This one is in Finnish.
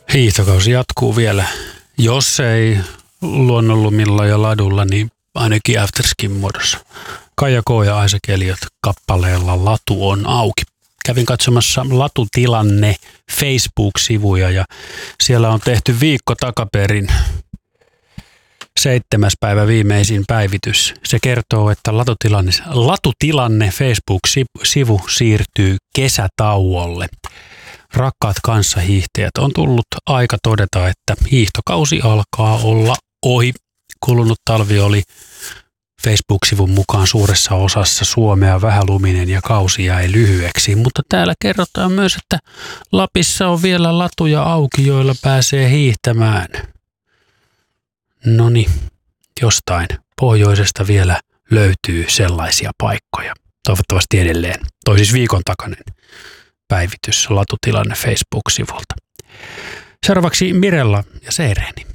Hiihtokausi jatkuu vielä. Jos ei luonnonlumilla ja ladulla, niin ainakin afterskin muodossa. Kaija K. ja Isaac Elliot kappaleella Latu on auki. Kävin katsomassa Latutilanne Facebook-sivuja ja siellä on tehty viikko takaperin 7. päivä viimeisin päivitys. Se kertoo, että Latutilanne Facebook-sivu siirtyy kesätauolle. Rakkaat kanssahiihtäjät, on tullut aika todeta, että hiihtokausi alkaa olla ohi. Kulunut talvi oli Facebook-sivun mukaan suuressa osassa Suomea vähäluminen ja kausi jäi lyhyeksi, mutta täällä kerrotaan myös, että Lapissa on vielä latuja auki, joilla pääsee hiihtämään. Noniin, jostain pohjoisesta vielä löytyy sellaisia paikkoja. Toivottavasti edelleen. Toi siis viikon takainen päivitys Latutilanne Facebook-sivulta. Seuraavaksi Mirella ja Seireni.